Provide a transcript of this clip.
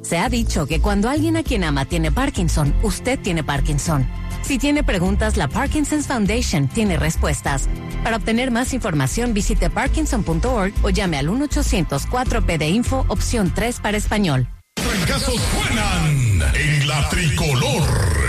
Se ha dicho que cuando alguien a quien ama tiene Parkinson, usted tiene Parkinson. Si tiene preguntas, la Parkinson's Foundation tiene respuestas. Para obtener más información, visite parkinson.org o llame al 1-800-4PD-INFO, opción 3 para español. Trancazos suenan en la tricolor.